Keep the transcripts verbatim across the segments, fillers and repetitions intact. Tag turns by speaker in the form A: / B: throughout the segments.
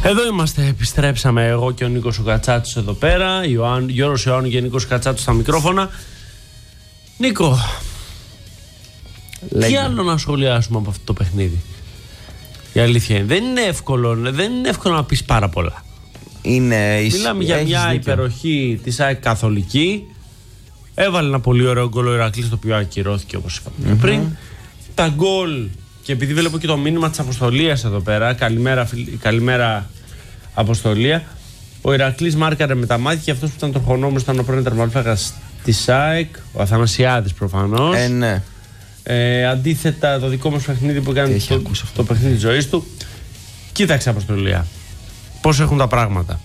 A: Εδώ είμαστε, επιστρέψαμε εγώ και ο Νίκος ο Κατσάτσος εδώ πέρα, Ιωάνν, Γιώργος Ιωάννου και Νίκος Κατσάτσος στα μικρόφωνα. Νίκο, Λέγε. τι άλλο να σχολιάσουμε από αυτό το παιχνίδι? Η αλήθεια είναι, δεν είναι εύκολο, δεν είναι εύκολο να πεις πάρα πολλά.
B: Είναι ισ...
A: Μιλάμε για μια δίκιο. υπεροχή της ΑΕΚ Καθολική. Έβαλε ένα πολύ ωραίο γκολ ο Ηρακλής, το οποίο ακυρώθηκε όπως είπαμε mm-hmm. πριν. Τα γκολ, και επειδή βλέπω και το μήνυμα της Αποστολίας εδώ πέρα, καλημέρα, καλημέρα Αποστολία. Ο Ηρακλής μάρκαρε με τα μάτια και αυτός που ήταν τροχονόμος ήταν ο πρώην τερματοφύλακας της ΑΕΚ, ο Αθανασιάδης προφανώς.
B: Ε, ναι.
A: Ε, αντίθετα, το δικό μας παιχνίδι που έκανε το, το παιχνίδι της ζωής του. Κοίταξε, Αποστολία, πώς έχουν τα πράγματα.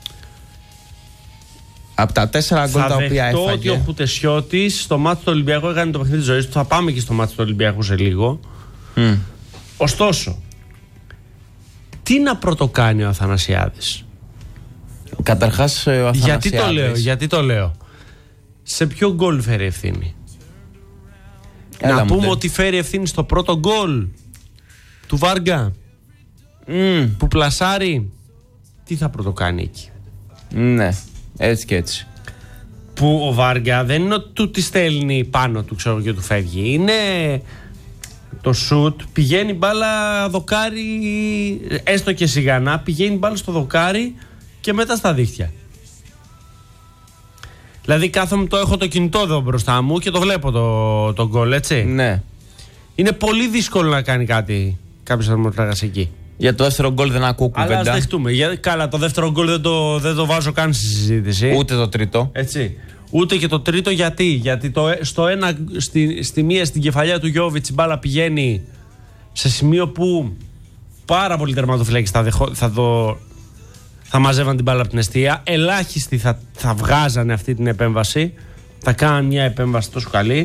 B: Από τα τέσσερα γκολ τα οποία έφαγε.
A: Θα ότι ο Χουτεσιώτης στο μάτι του Ολυμπιακού έκανε το παιχνίδι της ζωής του. Θα πάμε και στο μάτι του Ολυμπιακού σε λίγο. Mm. Ωστόσο, τι να πρωτοκάνει ο Αθανασιάδης?
B: Καταρχάς ο Αθανασιάδης.
A: Γιατί το λέω, γιατί το λέω. Σε ποιο γκολ φέρει ευθύνη? Έλα να πούμε τε. ότι φέρει ευθύνη στο πρώτο γκολ του Βάργα mm. που πλασάρει. Τι θα πρωτοκάνει εκεί?
B: Ναι, έτσι και έτσι.
A: Που ο Βάργα δεν είναι ότι του τη στέλνει πάνω του, ξέρω, και του φεύγει. Είναι το σουτ, πηγαίνει μπάλα δοκάρι, έστω και σιγανά, πηγαίνει μπάλα στο δοκάρι και μετά στα δίχτυα. Δηλαδή κάθομαι, το έχω το κινητό εδώ μπροστά μου και το βλέπω το, το γκολ, έτσι.
B: Ναι.
A: Είναι πολύ δύσκολο να κάνει κάτι κάποιος αρμοδιοτράγας εκεί.
B: Για το δεύτερο γκολ δεν ακούω κουβέντα.
A: Αλλά ας δεχτούμε. Για, καλά, το δεύτερο γκολ δεν το, δεν το βάζω καν στη συζήτηση.
B: Ούτε το τρίτο.
A: Έτσι. Ούτε και το τρίτο, γιατί. Γιατί το, στο ένα, στη, στη μία στην κεφαλιά του Γιώβιτς η μπάλα πηγαίνει σε σημείο που πάρα πολλοί τερματοφυλάκες θα, θα, το, θα μαζεύαν την μπάλα από την εστία. Ελάχιστοι θα, θα βγάζανε αυτή την επέμβαση. Θα κάναν μια επέμβαση τόσο καλή.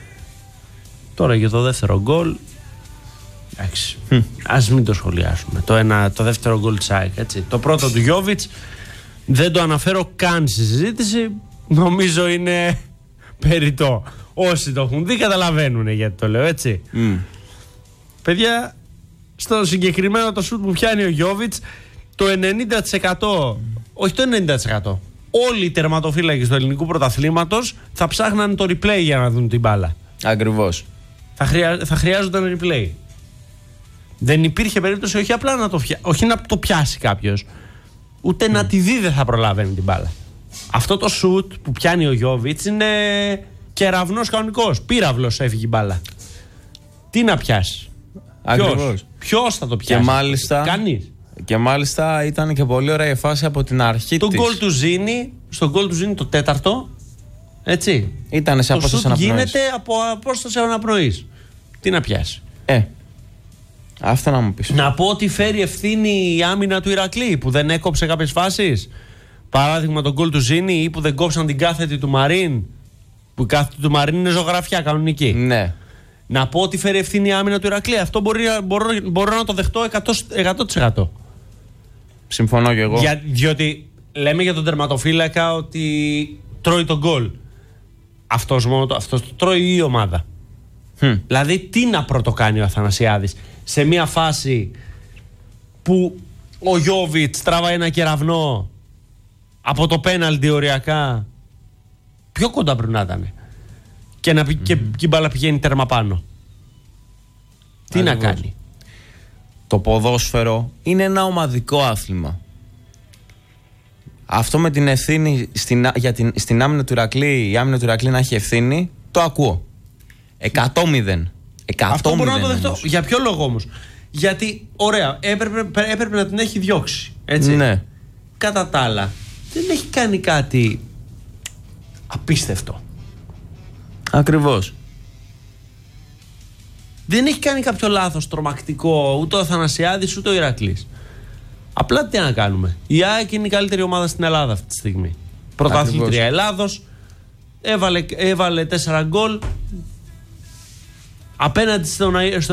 A: Τώρα για το δεύτερο γκολ. Εντάξει. Mm. Ας μην το σχολιάσουμε. Το, ένα, το δεύτερο γκολ της ΑΕΚ. Το πρώτο του Γιώβιτς δεν το αναφέρω καν στη συζήτηση. Νομίζω είναι περιττό. Όσοι το έχουν δει καταλαβαίνουν γιατί το λέω, έτσι. Mm. Παιδιά, στο συγκεκριμένο το σουτ που πιάνει ο Γιώβιτς, το ενενήντα τοις εκατό, mm. όχι το ενενήντα τοις εκατό, όλοι οι τερματοφύλακες του ελληνικού πρωταθλήματος θα ψάχναν το replay για να δουν την μπάλα.
B: Ακριβώς.
A: Θα, χρειά, θα χρειάζονταν replay. Δεν υπήρχε περίπτωση όχι απλά να το, φια... όχι να το πιάσει κάποιος, ούτε mm. να τη δει δεν θα προλαβαίνει την μπάλα. Αυτό το σουτ που πιάνει ο Γιώβιτς είναι κεραυνός κανονικός. Πύραυλος έφυγε η μπάλα. Τι να πιάσει? Ποιος? Ποιος θα το πιάσει?
B: Και μάλιστα,
A: κανείς.
B: Και μάλιστα ήταν και πολύ ωραία η φάση από την αρχή
A: το
B: της.
A: Γκολ του Ζήνη, στον γκολ του Ζήνη το τέταρτο, έτσι.
B: Ήταν σε απόσταση αναπνοής.
A: Γίνεται από απόσταση αναπνοής. Τι να πιάσει?
B: Ε, αυτό να μου πεις.
A: Να πω ότι φέρει ευθύνη η άμυνα του Ηρακλή που δεν έκοψε κάποιες φάσεις. Παράδειγμα τον γκολ του Ζήνη, ή που δεν κόψαν την κάθετη του Μαρίν. Που η κάθετη του Μαρίν είναι ζωγραφιά κανονική.
B: Ναι.
A: Να πω ότι φέρει ευθύνη η άμυνα του Ηρακλή. Αυτό μπορεί, μπορώ, μπορώ να το δεχτώ εκατό τοις εκατό.
B: Συμφωνώ κι εγώ.
A: Για, διότι λέμε για τον τερματοφύλακα ότι τρώει τον γκολ. Αυτός μόνο το, αυτός το τρώει η ομάδα. Hm. Δηλαδή τι να πρωτοκάνει ο Αθανασιάδης σε μια φάση που ο Γιώβιτς τραβάει ένα κεραυνό από το πέναλτι οριακά, πιο κοντά πρέπει να ήταν, και, να, mm. και, και η μπάλα πηγαίνει τέρμα πάνω. Τι Ακριβώς. να κάνει?
B: Το ποδόσφαιρο είναι ένα ομαδικό άθλημα. Αυτό με την ευθύνη στην, για την, στην άμυνα του Ηρακλή, η άμυνα του Ηρακλή να έχει ευθύνη, το ακούω. εκατό μηδέν.
A: Αυτό μπορώ να το δεχτώ. Για ποιο λόγο όμως? Γιατί, ωραία, έπρεπε, έπρεπε να την έχει διώξει. Έτσι.
B: Ναι.
A: Κατά τα άλλα, δεν έχει κάνει κάτι απίστευτο.
B: Ακριβώς.
A: Δεν έχει κάνει κάποιο λάθος τρομακτικό ούτε ο Αθανασιάδης ούτε ο Ηρακλής. Απλά τι να κάνουμε? Η ΑΕΚ είναι η καλύτερη ομάδα στην Ελλάδα αυτή τη στιγμή. Πρωταθλήτρια Ελλάδος. Έβαλε, έβαλε τέσσερα γκολ απέναντι στον,